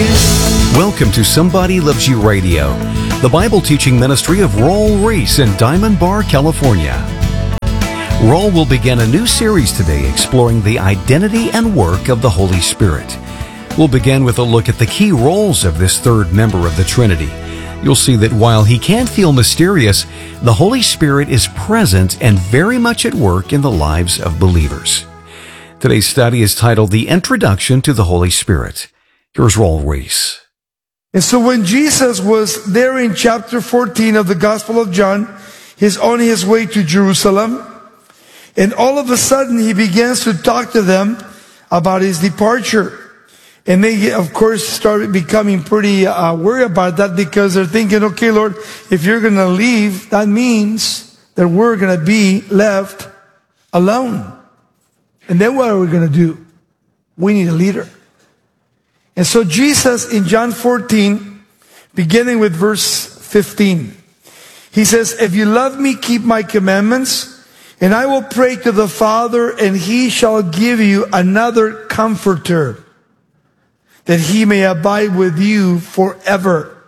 Welcome to Somebody Loves You Radio, the Bible teaching ministry of Raul Ries in Diamond Bar, California. Raul will begin a new series today exploring the identity and work of the Holy Spirit. We'll begin with a look at the key roles of this third member of the Trinity. You'll see that while he can feel mysterious, the Holy Spirit is present and very much at work in the lives of believers. Today's study is titled The Introduction to the Holy Spirit. Here's Raul Ries. And so when Jesus was there in chapter 14 of the Gospel of John, he's on his way to Jerusalem. And all of a sudden he begins to talk to them about his departure. And they, of course, started becoming pretty worried about that because they're thinking, okay, Lord, if you're going to leave, that means that we're going to be left alone. And then what are we going to do? We need a leader. And so Jesus in John 14, beginning with verse 15, he says, if you love me, keep my commandments, and I will pray to the Father, and he shall give you another comforter, that he may abide with you forever.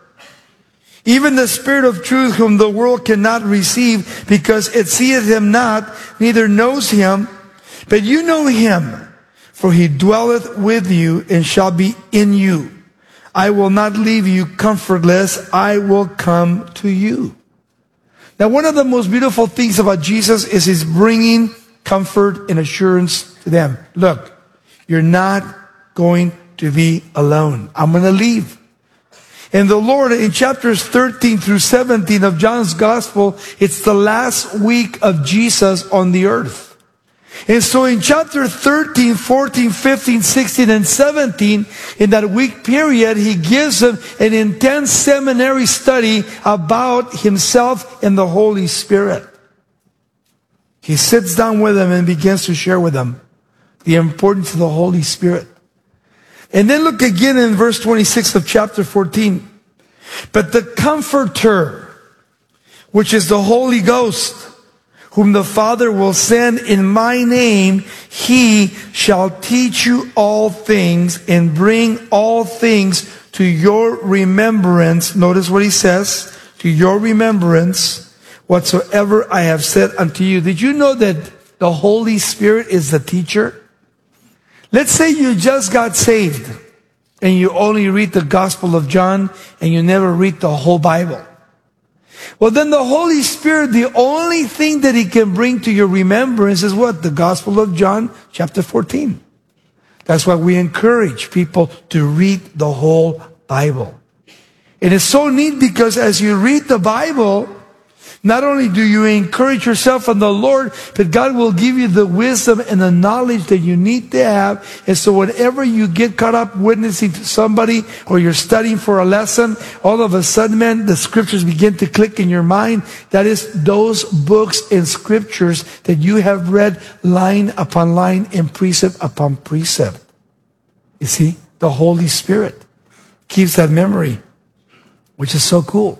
Even the Spirit of truth, whom the world cannot receive, because it seeth him not, neither knows him, but you know him. For he dwelleth with you and shall be in you. I will not leave you comfortless. I will come to you. Now, one of the most beautiful things about Jesus is his bringing comfort and assurance to them. Look, you're not going to be alone. I'm going to leave. And the Lord, in chapters 13 through 17 of John's Gospel, it's the last week of Jesus on the earth. And so in chapter 13, 14, 15, 16, and 17, in that week period, he gives them an intense seminary study about himself and the Holy Spirit. He sits down with them and begins to share with them the importance of the Holy Spirit. And then look again in verse 26 of chapter 14. But the Comforter, which is the Holy Ghost, whom the Father will send in my name, he shall teach you all things and bring all things to your remembrance. Notice what he says, to your remembrance, whatsoever I have said unto you. Did you know that the Holy Spirit is the teacher? Let's say you just got saved and you only read the Gospel of John and you never read the whole Bible. Well, then the Holy Spirit, the only thing that he can bring to your remembrance is what? The Gospel of John, chapter 14. That's why we encourage people to read the whole Bible. It is so neat because as you read the Bible, not only do you encourage yourself in the Lord, but God will give you the wisdom and the knowledge that you need to have. And so whenever you get caught up witnessing to somebody or you're studying for a lesson, all of a sudden, man, the scriptures begin to click in your mind. That is those books and scriptures that you have read line upon line and precept upon precept. You see, the Holy Spirit keeps that memory, which is so cool.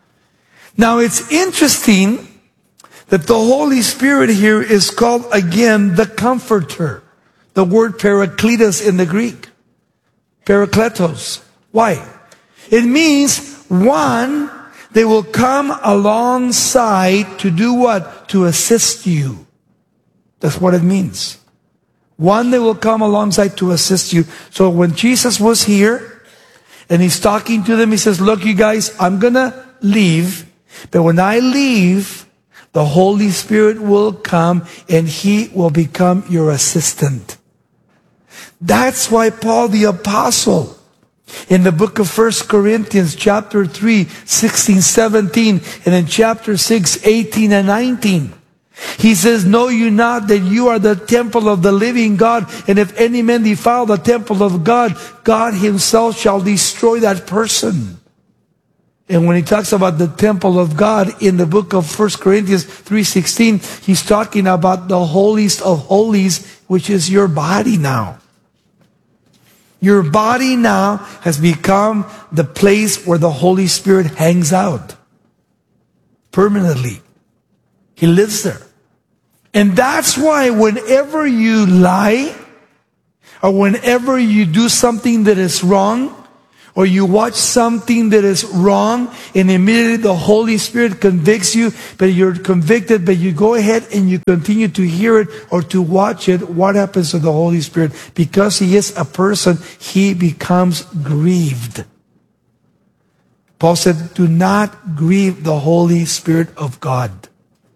Now, it's interesting that the Holy Spirit here is called again the Comforter. The word Parakletos in the Greek. Parakletos. Why? It means one, they will come alongside to do what? To assist you. That's what it means. One, they will come alongside to assist you. So when Jesus was here and he's talking to them, he says, look, you guys, I'm going to leave. But when I leave, the Holy Spirit will come and he will become your assistant. That's why Paul the Apostle, in the book of 1 Corinthians chapter 3, 16, 17, and in chapter 6, 18 and 19, he says, know you not that you are the temple of the living God, and if any man defile the temple of God, God himself shall destroy that person. And when he talks about the temple of God in the book of 1 Corinthians 3:16, he's talking about the holiest of holies, which is your body now. Your body now has become the place where the Holy Spirit hangs out permanently. He lives there. And that's why whenever you lie, or whenever you do something that is wrong, or you watch something that is wrong and immediately the Holy Spirit convicts you, but you're convicted, but you go ahead and you continue to hear it or to watch it, what happens to the Holy Spirit? Because He is a person, He becomes grieved. Paul said, do not grieve the Holy Spirit of God.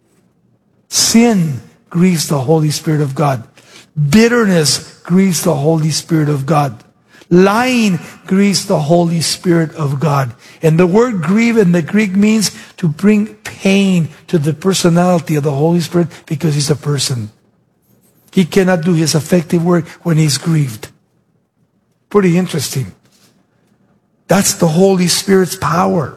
Sin grieves the Holy Spirit of God. Bitterness grieves the Holy Spirit of God. Lying grieves the Holy Spirit of God. And the word grieve in the Greek means to bring pain to the personality of the Holy Spirit because He's a person. He cannot do His effective work when He's grieved. Pretty interesting. That's the Holy Spirit's power.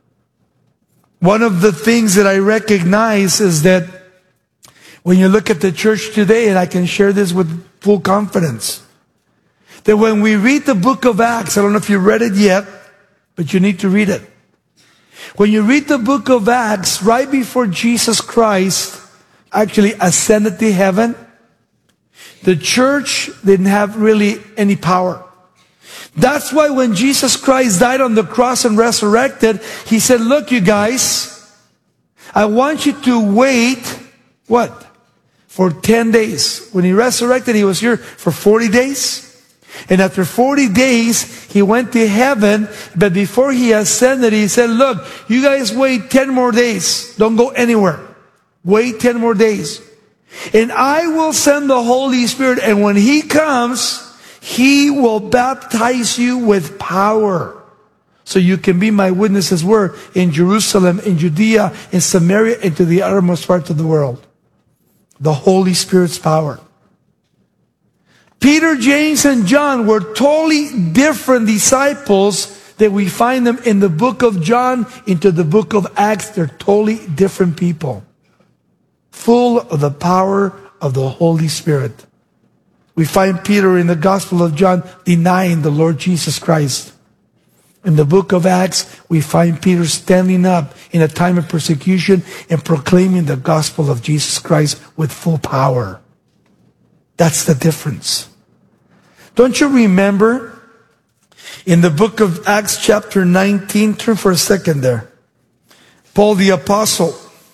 One of the things that I recognize is that when you look at the church today, and I can share this with full confidence, that when we read the book of Acts, I don't know if you read it yet, but you need to read it. When you read the book of Acts, right before Jesus Christ actually ascended to heaven, the church didn't have really any power. That's why when Jesus Christ died on the cross and resurrected, He said, look, you guys, I want you to wait, what? For 10 days. When He resurrected, He was here for 40 days. And after 40 days, He went to heaven. But before He ascended, He said, look, you guys wait 10 more days. Don't go anywhere. Wait 10 more days. And I will send the Holy Spirit. And when He comes, He will baptize you with power. So you can be my witnesses where? In Jerusalem, in Judea, in Samaria, and to the uttermost parts of the world. The Holy Spirit's power. Peter, James, and John were totally different disciples that we find them in the book of John into the book of Acts. They're totally different people. Full of the power of the Holy Spirit. We find Peter in the Gospel of John denying the Lord Jesus Christ. In the book of Acts, we find Peter standing up in a time of persecution and proclaiming the gospel of Jesus Christ with full power. That's the difference. Don't you remember in the book of Acts chapter 19, turn for a second there. Paul the apostle,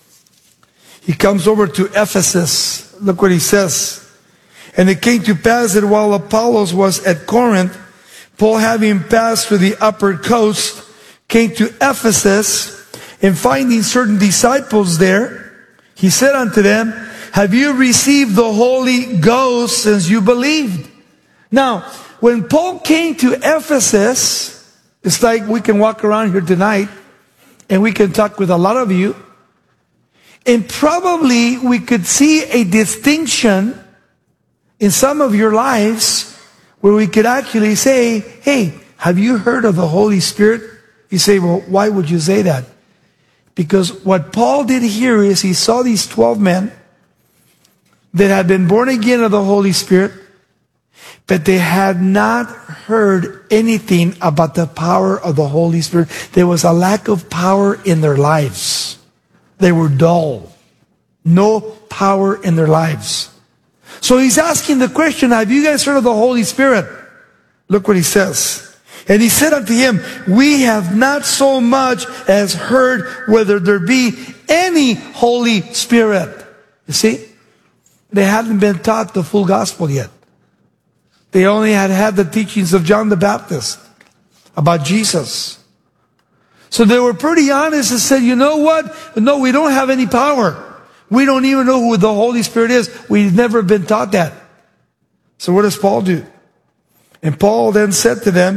he comes over to Ephesus. Look what he says. And it came to pass that while Apollos was at Corinth, Paul, having passed through the upper coast, came to Ephesus, and finding certain disciples there, he said unto them, have you received the Holy Ghost since you believed? Now, when Paul came to Ephesus, it's like we can walk around here tonight, and we can talk with a lot of you, and probably we could see a distinction in some of your lives where we could actually say, hey, have you heard of the Holy Spirit? You say, well, why would you say that? Because what Paul did here is he saw these 12 men that had been born again of the Holy Spirit, but they had not heard anything about the power of the Holy Spirit. There was a lack of power in their lives. They were dull. No power in their lives. So he's asking the question, have you guys heard of the Holy Spirit? Look what he says. And he said unto him, we have not so much as heard whether there be any Holy Spirit. You see? They hadn't been taught the full gospel yet. They only had the teachings of John the Baptist about Jesus. So they were pretty honest and said, you know what? No, we don't have any power. We don't even know who the Holy Spirit is. We've never been taught that. So what does Paul do? And Paul then said to them,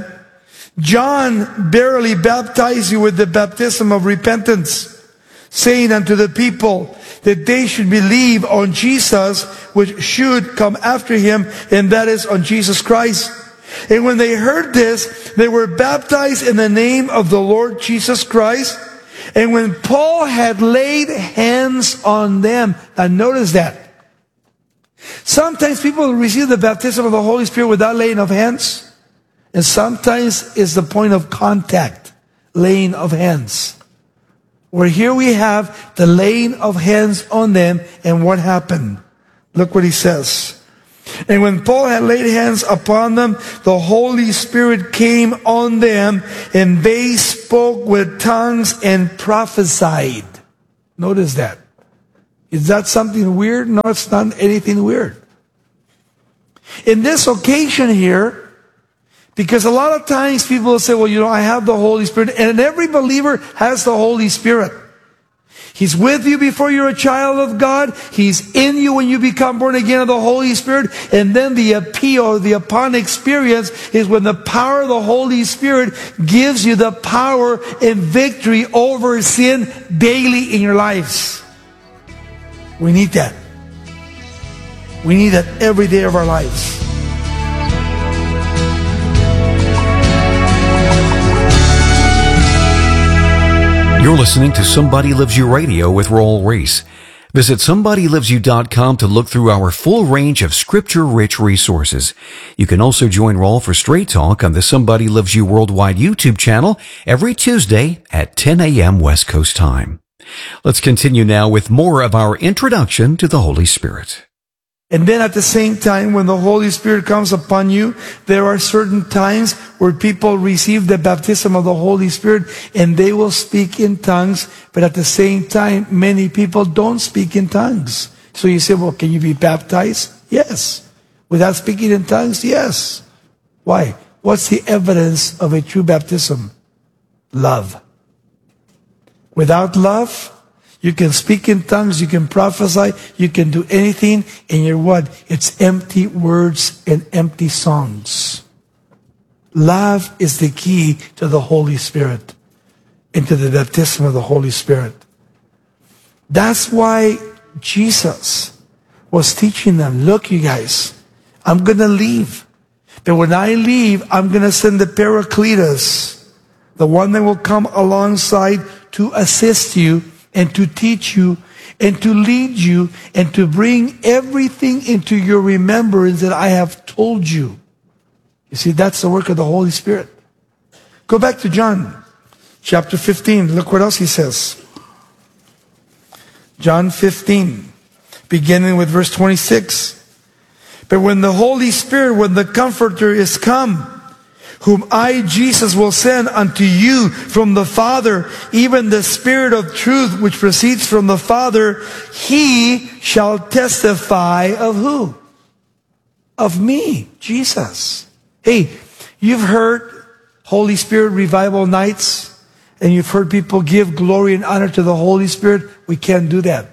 John barely baptized you with the baptism of repentance, saying unto the people that they should believe on Jesus, which should come after him, and that is on Jesus Christ. And when they heard this, they were baptized in the name of the Lord Jesus Christ. And when Paul had laid hands on them, now notice that. Sometimes people receive the baptism of the Holy Spirit without laying of hands. And sometimes it's the point of contact, laying of hands. Where here we have the laying of hands on them, and what happened? Look what he says. And when Paul had laid hands upon them, the Holy Spirit came on them, and they spoke with tongues and prophesied. Notice that. Is that something weird? No, it's not anything weird. In this occasion here, because a lot of times people will say, well, I have the Holy Spirit, and every believer has the Holy Spirit. He's with you before you're a child of God. He's in you when you become born again of the Holy Spirit. And then the appeal, the upon experience, is when the power of the Holy Spirit gives you the power and victory over sin daily in your lives. We need that. We need that every day of our lives. You're listening to Somebody Loves You Radio with Raul Ries. Visit SomebodyLovesYou.com to look through our full range of scripture-rich resources. You can also join Raul for Straight Talk on the Somebody Loves You Worldwide YouTube channel every Tuesday at 10 a.m. West Coast time. Let's continue now with more of our introduction to the Holy Spirit. And then at the same time, when the Holy Spirit comes upon you, there are certain times where people receive the baptism of the Holy Spirit and they will speak in tongues, but at the same time, many people don't speak in tongues. So you say, well, can you be baptized? Yes. Without speaking in tongues? Yes. Why? What's the evidence of a true baptism? Love. Without love, you can speak in tongues, you can prophesy, you can do anything, and you're what? It's empty words and empty songs. Love is the key to the Holy Spirit and to the baptism of the Holy Spirit. That's why Jesus was teaching them, look, you guys, I'm going to leave. But when I leave, I'm going to send the Paracletus, the one that will come alongside to assist you and to teach you, and to lead you, and to bring everything into your remembrance that I have told you. You see, that's the work of the Holy Spirit. Go back to John, chapter 15. Look what else he says. John 15, beginning with verse 26. But when the Holy Spirit, when the Comforter is come, whom I, Jesus, will send unto you from the Father, even the Spirit of truth which proceeds from the Father, He shall testify of who? Of me, Jesus. Hey, you've heard Holy Spirit revival nights, and you've heard people give glory and honor to the Holy Spirit. We can't do that.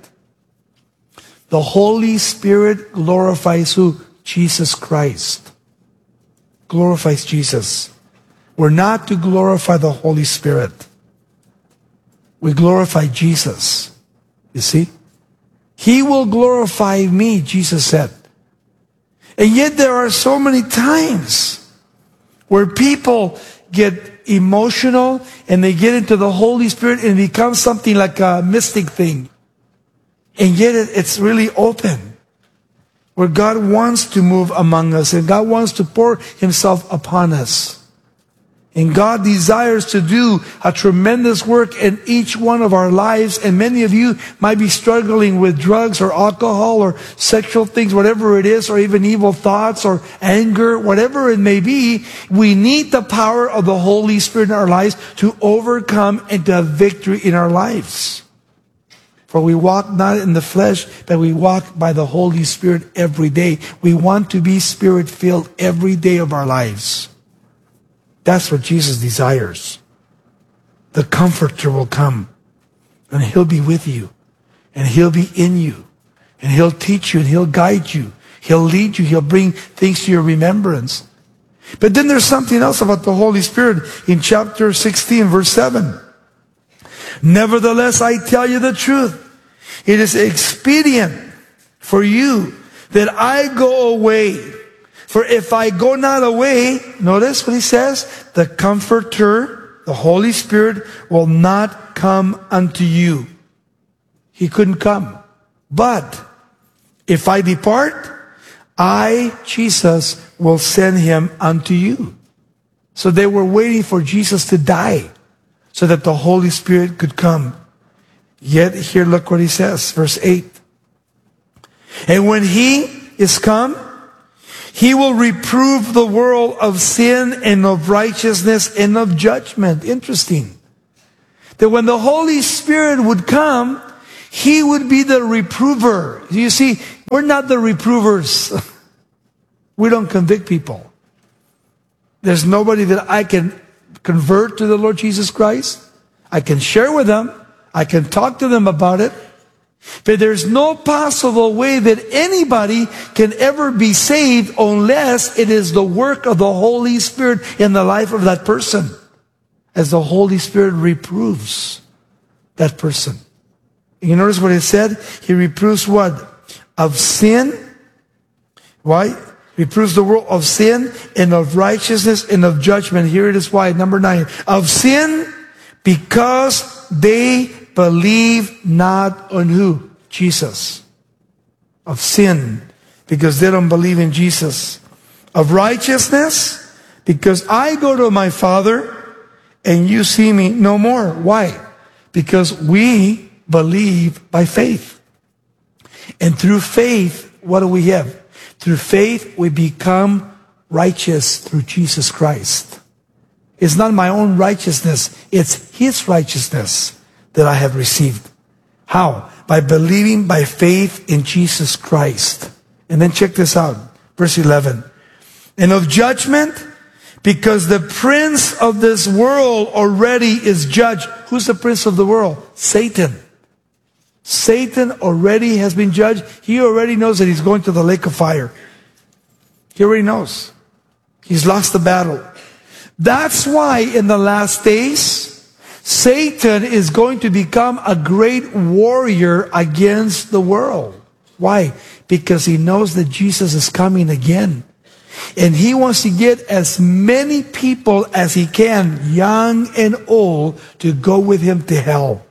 The Holy Spirit glorifies who? Jesus Christ. Glorifies Jesus. We're not to glorify the Holy Spirit. We glorify Jesus. You see? He will glorify me, Jesus said. And yet there are so many times where people get emotional and they get into the Holy Spirit and it becomes something like a mystic thing. And yet it's really open. Where God wants to move among us and God wants to pour Himself upon us. And God desires to do a tremendous work in each one of our lives. And many of you might be struggling with drugs or alcohol or sexual things, whatever it is, or even evil thoughts or anger, whatever it may be. We need the power of the Holy Spirit in our lives to overcome and to have victory in our lives. For we walk not in the flesh, but we walk by the Holy Spirit every day. We want to be Spirit-filled every day of our lives. That's what Jesus desires. The Comforter will come, and He'll be with you, and He'll be in you, and He'll teach you, and He'll guide you. He'll lead you. He'll bring things to your remembrance. But then there's something else about the Holy Spirit in chapter 16, verse 7. Nevertheless, I tell you the truth. It is expedient for you that I go away. For if I go not away, notice what he says, the Comforter, the Holy Spirit, will not come unto you. He couldn't come. But if I depart, I, Jesus, will send Him unto you. So they were waiting for Jesus to die so that the Holy Spirit could come. Yet here, look what he says, verse 8. And when He is come, He will reprove the world of sin and of righteousness and of judgment. Interesting. That when the Holy Spirit would come, He would be the reprover. You see, we're not the reprovers. We don't convict people. There's nobody that I can convert to the Lord Jesus Christ. I can share with them. I can talk to them about it. But there's no possible way that anybody can ever be saved unless it is the work of the Holy Spirit in the life of that person. As the Holy Spirit reproves that person. You notice what it said? He reproves what? Of sin. Why? Reproves the world of sin and of righteousness and of judgment. Here it is why. Number 9. Of sin because they believe not on who? Jesus. Of sin because they don't believe in Jesus. Of righteousness because I go to my Father and you see me no more. Why? Because we believe by faith. And through faith, what do we have? Through faith, we become righteous through Jesus Christ. It's not my own righteousness. It's His righteousness that I have received. How? By believing by faith in Jesus Christ. And then check this out. Verse 11. And of judgment, because the prince of this world already is judged. Who's the prince of the world? Satan. Satan already has been judged. He already knows that he's going to the lake of fire. He already knows. He's lost the battle. That's why in the last days, Satan is going to become a great warrior against the world. Why? Because he knows that Jesus is coming again. And he wants to get as many people as he can, young and old, to go with him to hell.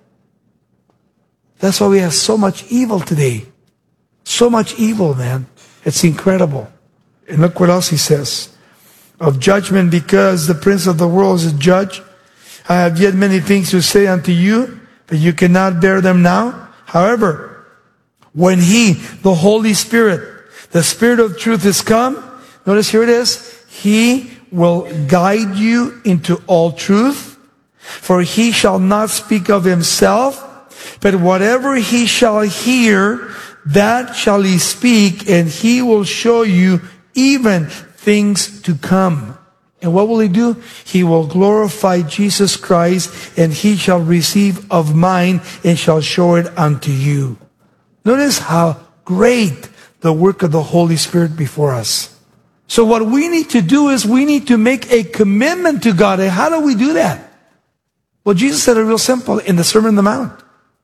That's why we have so much evil today. So much evil, man. It's incredible. And look what else he says. Of judgment, because the prince of the world is a judge. I have yet many things to say unto you, but you cannot bear them now. However, when He, the Holy Spirit, the Spirit of truth is come, notice here it is, He will guide you into all truth, for He shall not speak of Himself, but whatever He shall hear, that shall He speak, and He will show you even things to come. And what will He do? He will glorify Jesus Christ, and He shall receive of mine, and shall show it unto you. Notice how great the work of the Holy Spirit before us. So what we need to do is we need to make a commitment to God. And how do we do that? Well, Jesus said it real simple in the Sermon on the Mount.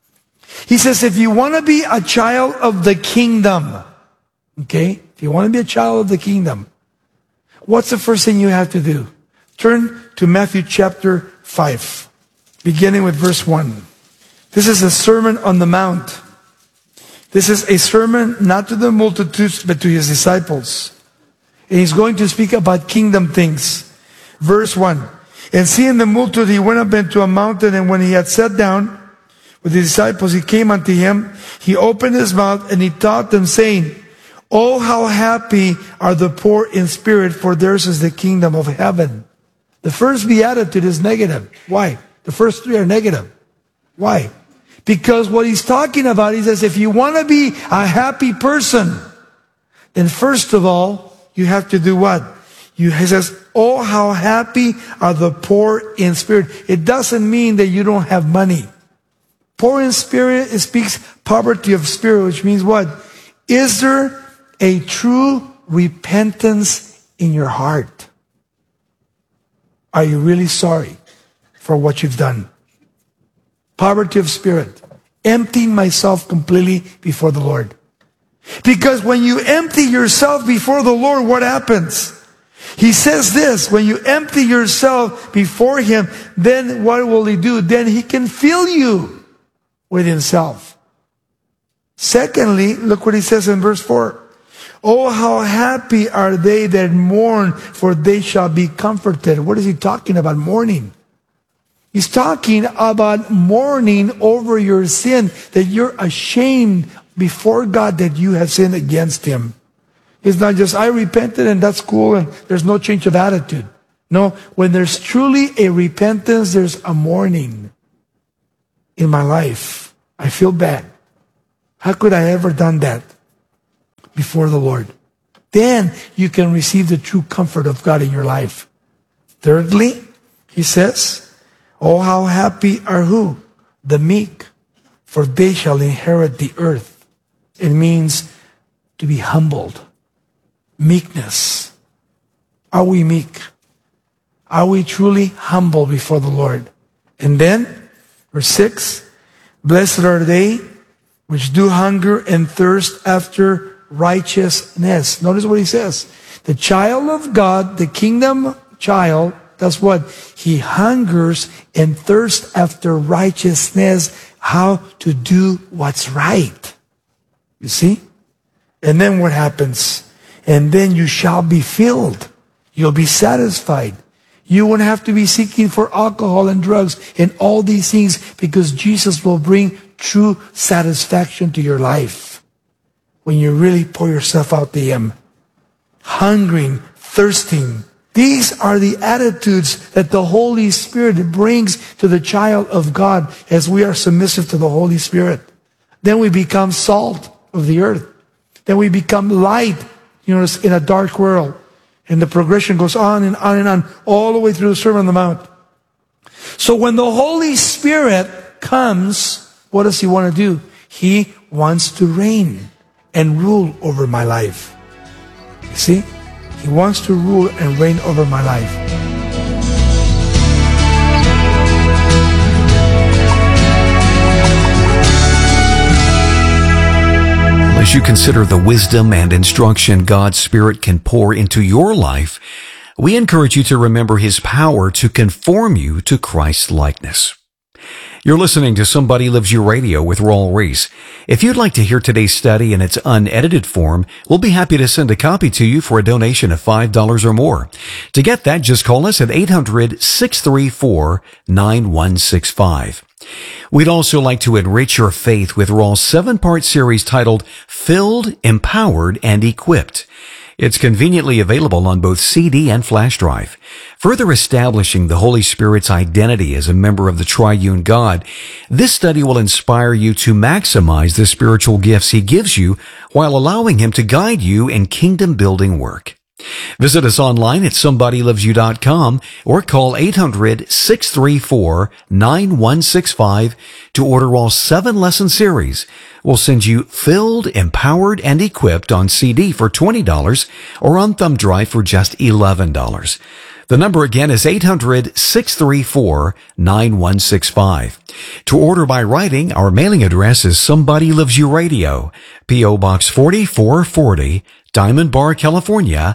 He says, if you want to be a child of the kingdom, okay? If you want to be a child of the kingdom, what's the first thing you have to do? Turn to Matthew chapter 5, beginning with verse 1. This is a Sermon on the Mount. This is a sermon not to the multitudes, but to His disciples. And He's going to speak about kingdom things. Verse 1. And seeing the multitude, He went up into a mountain, and when He had sat down with His disciples, He came unto Him. He opened His mouth, and He taught them, saying, Oh, how happy are the poor in spirit, for theirs is the kingdom of heaven. The first beatitude is negative. Why? The first three are negative. Why? Because what He's talking about, He says, if you want to be a happy person, then first of all, you have to do what? He says, oh, how happy are the poor in spirit. It doesn't mean that you don't have money. Poor in spirit, it speaks poverty of spirit, which means what? Is there a true repentance in your heart? Are you really sorry for what you've done? Poverty of spirit. Emptying myself completely before the Lord. Because when you empty yourself before the Lord, what happens? He says this, when you empty yourself before Him, then what will He do? Then He can fill you with Himself. Secondly, look what He says in verse 4. Oh, how happy are they that mourn, for they shall be comforted. What is He talking about? Mourning. He's talking about mourning over your sin, that you're ashamed before God that you have sinned against Him. It's not just, I repented and that's cool and there's no change of attitude. No, when there's truly a repentance, there's a mourning in my life. I feel bad. How could I ever done that before the Lord? Then you can receive the true comfort of God in your life. Thirdly, he says, oh, how happy are who? The meek, for they shall inherit the earth. It means to be humbled. Meekness. Are we meek? Are we truly humble before the Lord? And then, verse 6, blessed are they which do hunger and thirst after righteousness. Notice what he says. The child of God, the kingdom child, that's what? He hungers and thirsts after righteousness, how to do what's right. You see? And then what happens? And then you shall be filled. You'll be satisfied. You won't have to be seeking for alcohol and drugs and all these things, because Jesus will bring true satisfaction to your life when you really pour yourself out to Him. Hungering, thirsting. These are the attitudes that the Holy Spirit brings to the child of God as we are submissive to the Holy Spirit. Then we become salt of the earth. Then we become light, in a dark world. And the progression goes on and on and on, all the way through the Sermon on the Mount. So when the Holy Spirit comes, what does He want to do? He wants to reign and rule over my life. You see? He wants to rule and reign over my life. As you consider the wisdom and instruction God's Spirit can pour into your life, we encourage you to remember His power to conform you to Christ's likeness. You're listening to Somebody Loves You Radio with Raul Ries. If you'd like to hear today's study in its unedited form, we'll be happy to send a copy to you for a donation of $5 or more. To get that, just call us at 800-634-9165. We'd also like to enrich your faith with Raul's 7-part series titled Filled, Empowered, and Equipped. It's conveniently available on both CD and flash drive. Further establishing the Holy Spirit's identity as a member of the Triune God, this study will inspire you to maximize the spiritual gifts He gives you while allowing Him to guide you in kingdom-building work. Visit us online at somebodylovesyou.com or call 800-634-9165 to order all 7-lesson series. We'll send you Filled, Empowered, and Equipped on CD for $20 or on thumb drive for just $11. The number again is 800-634-9165. To order by writing, our mailing address is Somebody Loves You Radio, P.O. Box 4440, Diamond Bar, California,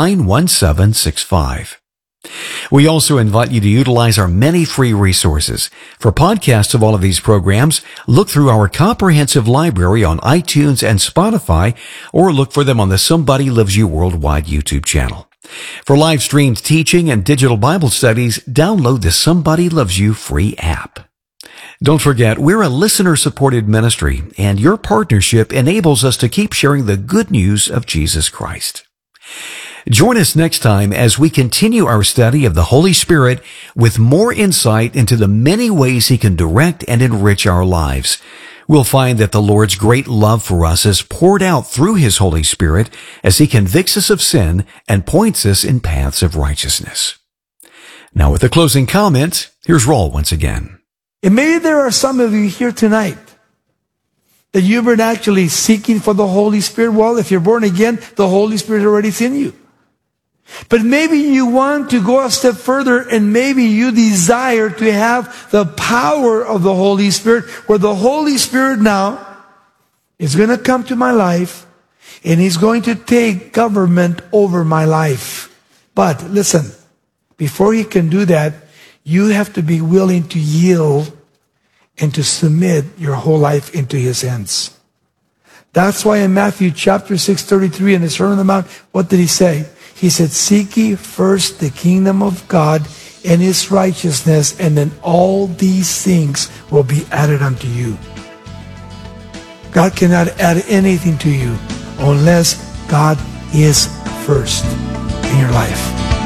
91765. We also invite you to utilize our many free resources. For podcasts of all of these programs, look through our comprehensive library on iTunes and Spotify, or look for them on the Somebody Loves You Worldwide YouTube channel. For live streamed teaching and digital Bible studies, download the Somebody Loves You free app. Don't forget, we're a listener-supported ministry, and your partnership enables us to keep sharing the good news of Jesus Christ. Join us next time as we continue our study of the Holy Spirit with more insight into the many ways He can direct and enrich our lives. We'll find that the Lord's great love for us is poured out through His Holy Spirit as He convicts us of sin and points us in paths of righteousness. Now with a closing comment, here's Raul once again. And maybe there are some of you here tonight that you've been actually seeking for the Holy Spirit. Well, if you're born again, the Holy Spirit already is in you. But maybe you want to go a step further, and maybe you desire to have the power of the Holy Spirit, where the Holy Spirit now is going to come to my life and He's going to take government over my life. But listen, before He can do that, you have to be willing to yield and to submit your whole life into His hands. That's why in Matthew chapter 6:33 in the Sermon on the Mount, what did He say? He said, seek ye first the kingdom of God and His righteousness, and then all these things will be added unto you. God cannot add anything to you unless God is first in your life.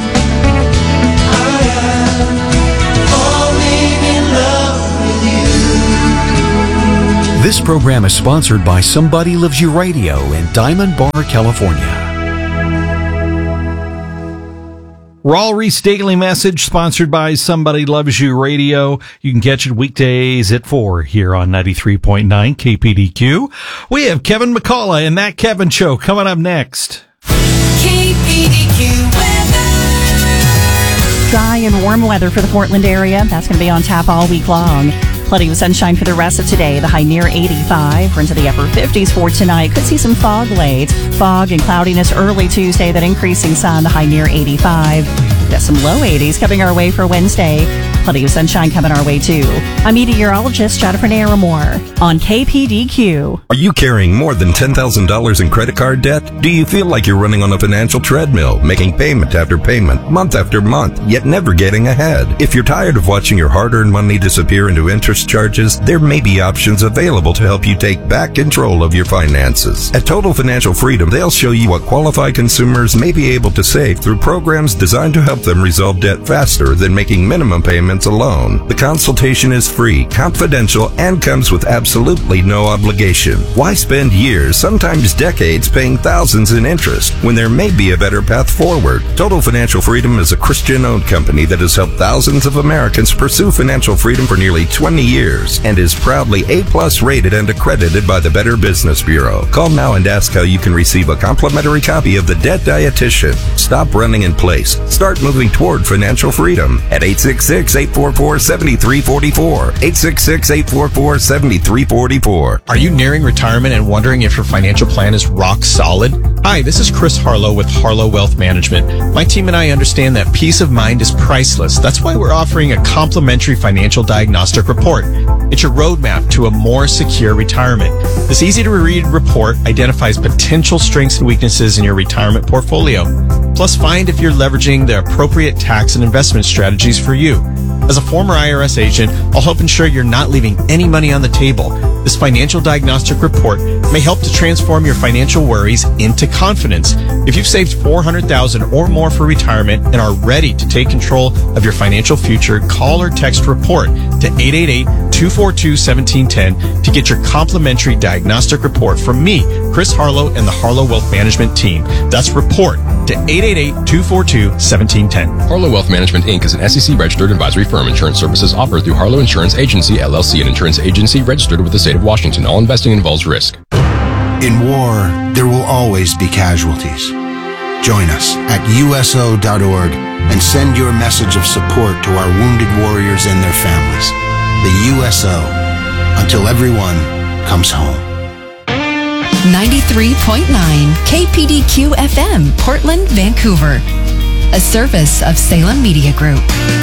This program is sponsored by Somebody Loves You Radio in Diamond Bar, California. Raul Ries Daily Message, sponsored by Somebody Loves You Radio. You can catch it weekdays at 4 here on 93.9 KPDQ. We have Kevin McCullough and That Kevin Show coming up next. KPDQ weather. Dry and warm weather for the Portland area. That's going to be on tap all week long. Plenty of sunshine for the rest of today. The high near 85. We're into the upper 50s for tonight. Could see some fog late. Fog and cloudiness early Tuesday. That increasing sun. The high near 85. Got some low 80s coming our way for Wednesday. Plenty of sunshine coming our way too. I'm meteorologist Jennifer Naramore on KPDQ. Are you carrying more than $10,000 in credit card debt? Do you feel like you're running on a financial treadmill, making payment after payment, month after month, yet never getting ahead? If you're tired of watching your hard-earned money disappear into interest charges, there may be options available to help you take back control of your finances. At Total Financial Freedom, they'll show you what qualified consumers may be able to save through programs designed to help them resolve debt faster than making minimum payments alone. The consultation is free, confidential, and comes with absolutely no obligation. Why spend years, sometimes decades, paying thousands in interest when there may be a better path forward? Total Financial Freedom is a Christian-owned company that has helped thousands of Americans pursue financial freedom for nearly 20 years and is proudly A+ rated and accredited by the Better Business Bureau. Call now and ask how you can receive a complimentary copy of The Debt Dietitian. Stop running in place. Start moving toward financial freedom at 866-844-7344. 866-844-7344. Are you nearing retirement and wondering if your financial plan is rock solid? Hi, this is Chris Harlow with Harlow Wealth Management. My team and I understand that peace of mind is priceless. That's why we're offering a complimentary financial diagnostic report. It's your roadmap to a more secure retirement. This easy-to-read report identifies potential strengths and weaknesses in your retirement portfolio. Plus, find if you're leveraging the appropriate tax and investment strategies for you. As a former IRS agent, I'll help ensure you're not leaving any money on the table. This financial diagnostic report may help to transform your financial worries into confidence. If you've saved $400,000 or more for retirement and are ready to take control of your financial future, call or text REPORT to 888-242-1710 to get your complimentary diagnostic report from me, Chris Harlow, and the Harlow Wealth Management team. That's REPORT to 888-242-1710. Harlow Wealth Management, Inc. is an SEC-registered advisory firm. Insurance services offered through Harlow Insurance Agency, LLC, an insurance agency registered with the state of Washington. All investing involves risk. In war, there will always be casualties. Join us at USO.org and send your message of support to our wounded warriors and their families. The USO, until everyone comes home. 93.9 KPDQ FM, Portland, Vancouver. A service of Salem Media Group.